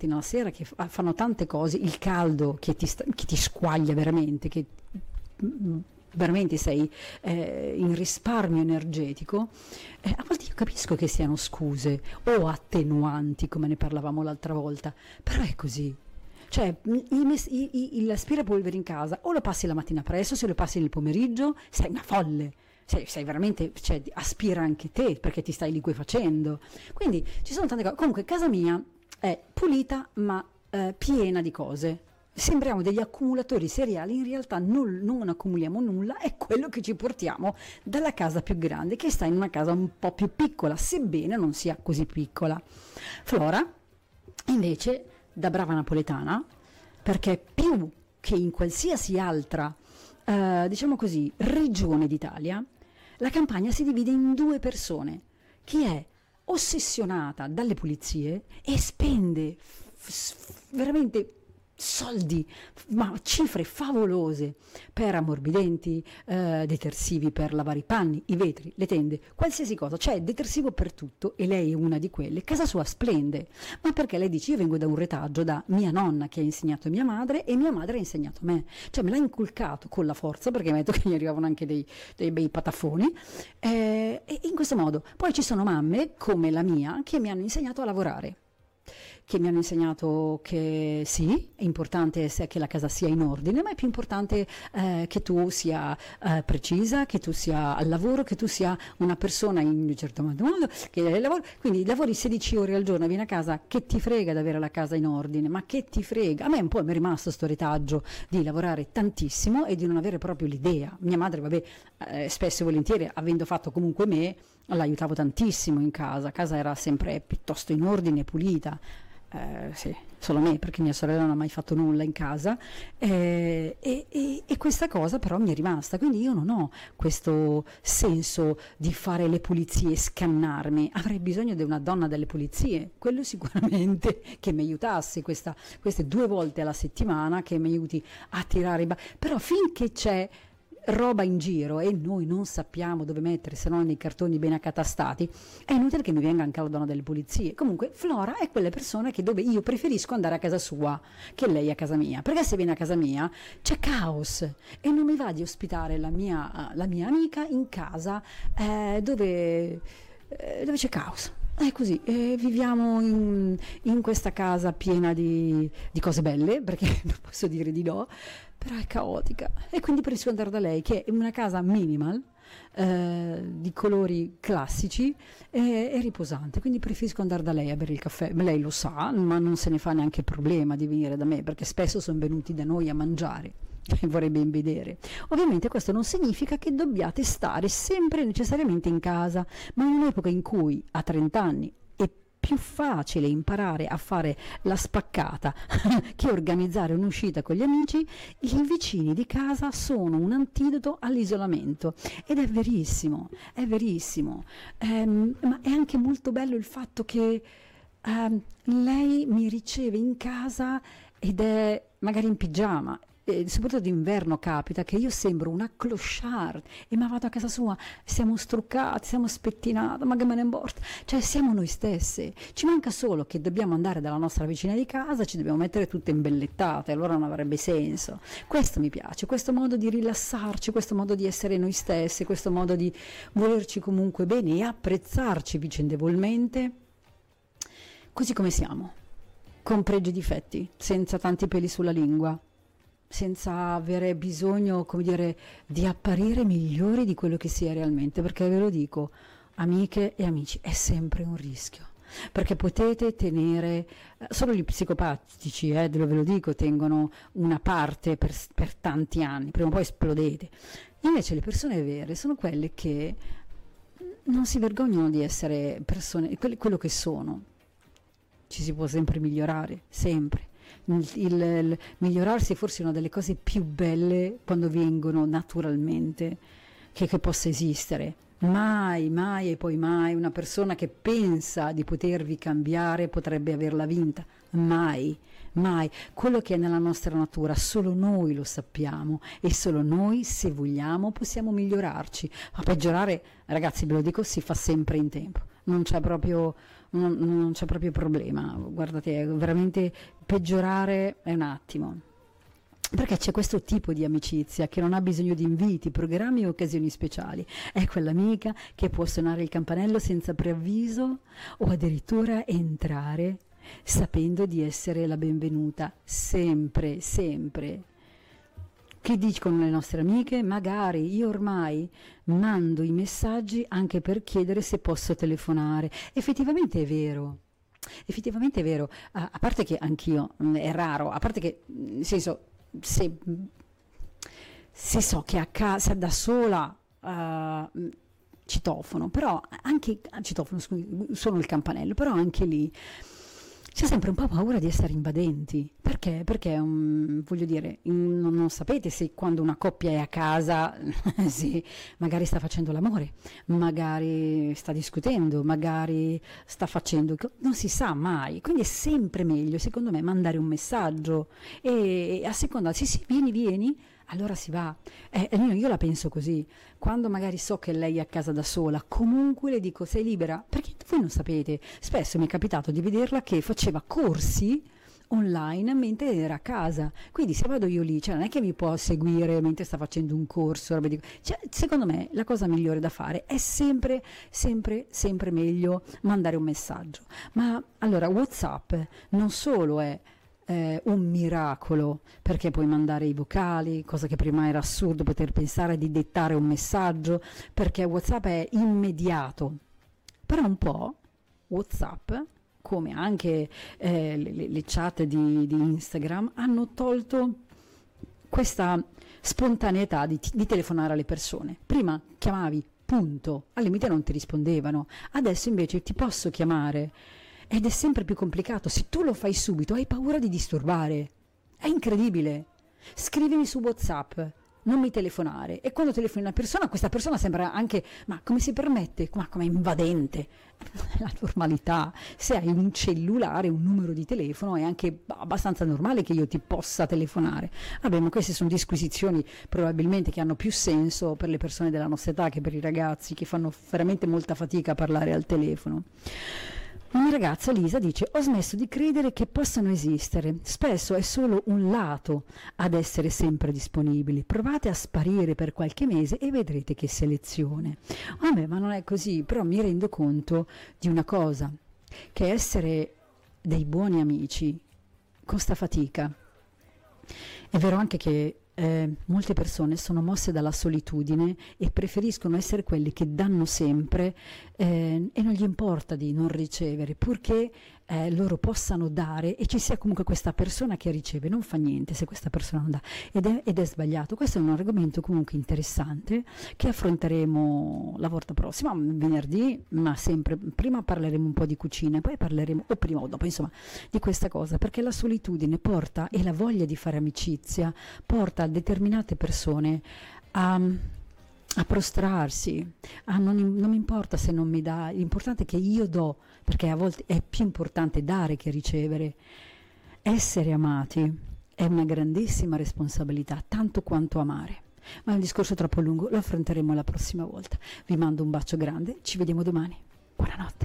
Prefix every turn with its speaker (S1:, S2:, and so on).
S1: mattina alla sera, che fanno tante cose, il caldo che che ti squaglia veramente, che veramente sei in risparmio energetico, a volte io capisco che siano scuse o attenuanti, come ne parlavamo l'altra volta, però è così. Cioè, l'aspirapolvere in casa o lo passi la mattina presto, se lo passi nel pomeriggio, sei una folle. Sei veramente, cioè, aspira anche te perché ti stai liquefacendo. Quindi ci sono tante cose. Comunque, casa mia è pulita ma piena di cose. Sembriamo degli accumulatori seriali, in realtà non accumuliamo nulla, è quello che ci portiamo dalla casa più grande, che sta in una casa un po' più piccola, sebbene non sia così piccola. Flora, invece, da brava napoletana, perché più che in qualsiasi altra, diciamo così, regione d'Italia, la Campania si divide in due persone: chi è ossessionata dalle pulizie e spende veramente soldi, ma cifre favolose per ammorbidenti, detersivi per lavare i panni, i vetri, le tende, qualsiasi cosa, c'è detersivo per tutto e lei è una di quelle. Casa sua splende, ma perché lei dice: io vengo da un retaggio da mia nonna che ha insegnato mia madre e mia madre ha insegnato a me, cioè me l'ha inculcato con la forza, perché mi ha detto che gli arrivavano anche dei bei patafoni, e in questo modo. Poi ci sono mamme come la mia che mi hanno insegnato a lavorare, che mi hanno insegnato che sì, è importante che la casa sia in ordine, ma è più importante che tu sia precisa, che tu sia al lavoro, che tu sia una persona in un certo modo, che lavori, quindi lavori 16 ore al giorno, vieni a casa, che ti frega di avere la casa in ordine, ma che ti frega. A me un po' mi è rimasto sto retaggio di lavorare tantissimo e di non avere proprio l'idea. Mia madre, vabbè, spesso e volentieri, avendo fatto comunque me, l'aiutavo tantissimo in casa. Casa era sempre piuttosto in ordine, pulita. Sì, solo me, perché mia sorella non ha mai fatto nulla in casa, e questa cosa però mi è rimasta, quindi io non ho questo senso di fare le pulizie, scannarmi. Avrei bisogno di una donna delle pulizie, quello sicuramente, che mi aiutasse queste 2 volte alla settimana, che mi aiuti a tirare però finché c'è roba in giro e noi non sappiamo dove mettere, se non nei cartoni ben accatastati, è inutile che mi venga anche la donna delle pulizie. Comunque Flora è quelle persone dove io preferisco andare a casa sua che lei a casa mia, perché se viene a casa mia c'è caos e non mi va di ospitare la mia amica in casa dove c'è caos. È così, viviamo in questa casa piena di cose belle, perché non posso dire di no, però è caotica, e quindi preferisco andare da lei, che è una casa minimal, di colori classici e riposante, quindi preferisco andare da lei a bere il caffè. Lei lo sa, ma non se ne fa neanche problema di venire da me, perché spesso sono venuti da noi a mangiare e vorrei ben vedere. Ovviamente questo non significa che dobbiate stare sempre necessariamente in casa, ma in un'epoca in cui a 30 anni è più facile imparare a fare la spaccata che organizzare un'uscita con gli amici, i vicini di casa sono un antidoto all'isolamento, ed è verissimo, ma è anche molto bello il fatto che lei mi riceve in casa ed è magari in pigiama. Soprattutto d'inverno capita che io sembro una clochard, ma vado a casa sua, siamo struccati, siamo spettinati, ma che me ne importa, cioè siamo noi stesse. Ci manca solo che dobbiamo andare dalla nostra vicina di casa, ci dobbiamo mettere tutte imbellettate, allora non avrebbe senso. Questo mi piace, questo modo di rilassarci, questo modo di essere noi stesse, questo modo di volerci comunque bene e apprezzarci vicendevolmente così come siamo, con pregi e difetti, senza tanti peli sulla lingua, senza avere bisogno, come dire, di apparire migliori di quello che si è realmente, perché ve lo dico, amiche e amici, è sempre un rischio, perché potete tenere, solo gli psicopatici, ve lo dico, tengono una parte per tanti anni, prima o poi esplodete. Invece le persone vere sono quelle che non si vergognano di essere persone, quello che sono. Ci si può sempre migliorare, sempre. Il migliorarsi è forse una delle cose più belle quando vengono naturalmente che possa esistere. Mai e poi mai una persona che pensa di potervi cambiare potrebbe averla vinta. Mai. Quello che è nella nostra natura solo noi lo sappiamo, e solo noi, se vogliamo, possiamo migliorarci. A peggiorare, ragazzi, ve lo dico, si fa sempre in tempo, non c'è proprio non c'è proprio problema, guardate, veramente peggiorare è un attimo. Perché c'è questo tipo di amicizia che non ha bisogno di inviti, programmi o occasioni speciali. È quell'amica che può suonare il campanello senza preavviso o addirittura entrare sapendo di essere la benvenuta, sempre, sempre. Che dicono le nostre amiche? Magari io ormai mando i messaggi anche per chiedere se posso telefonare. Effettivamente è vero. Effettivamente è vero, a parte che anch'io, è raro, a parte che, nel senso, se so che a casa da sola citofono, però anche citofono, scusi, suono il campanello, però anche lì c'è sempre un po' paura di essere invadenti. Perché? Perché voglio dire, non sapete se quando una coppia è a casa, sì, magari sta facendo l'amore, magari sta discutendo, magari sta facendo, non si sa mai. Quindi è sempre meglio, secondo me, mandare un messaggio e a seconda, sì, vieni, allora si va. Io la penso così. Quando magari so che lei è a casa da sola, comunque le dico sei libera, perché voi non sapete, spesso mi è capitato di vederla che faceva corsi online mentre era a casa, quindi se vado io lì, cioè non è che mi può seguire mentre sta facendo un corso, cioè, secondo me la cosa migliore da fare è sempre meglio mandare un messaggio. Ma allora WhatsApp non solo è un miracolo, perché puoi mandare i vocali, cosa che prima era assurdo poter pensare di dettare un messaggio, perché WhatsApp è immediato, però un po' WhatsApp, come anche le chat di Instagram, hanno tolto questa spontaneità di telefonare alle persone. Prima chiamavi, punto, al limite non ti rispondevano, adesso invece ti posso chiamare. Ed è sempre più complicato, se tu lo fai subito hai paura di disturbare, è incredibile. Scrivimi su WhatsApp, non mi telefonare, e quando telefoni una persona, questa persona sembra anche, ma come si permette, ma come invadente, la normalità. Se hai un cellulare, un numero di telefono, è anche abbastanza normale che io ti possa telefonare. Vabbè, ma queste sono disquisizioni probabilmente che hanno più senso per le persone della nostra età che per i ragazzi che fanno veramente molta fatica a parlare al telefono. Una ragazza, Lisa, dice: ho smesso di credere che possano esistere, spesso è solo un lato ad essere sempre disponibili, provate a sparire per qualche mese e vedrete che selezione. Vabbè, ma non è così, però mi rendo conto di una cosa, che essere dei buoni amici costa fatica. È vero anche che molte persone sono mosse dalla solitudine e preferiscono essere quelli che danno sempre e non gli importa di non ricevere, purché loro possano dare e ci sia comunque questa persona che riceve. Non fa niente se questa persona non dà, ed è sbagliato. Questo è un argomento comunque interessante che affronteremo la volta prossima, venerdì, ma sempre prima parleremo un po' di cucina, poi parleremo, o prima o dopo, insomma, di questa cosa, perché la solitudine porta, e la voglia di fare amicizia porta determinate persone a prostrarsi, non mi importa se non mi dà, l'importante è che io do, perché a volte è più importante dare che ricevere. Essere amati è una grandissima responsabilità, tanto quanto amare. Ma è un discorso troppo lungo, lo affronteremo la prossima volta. Vi mando un bacio grande, ci vediamo domani. Buonanotte.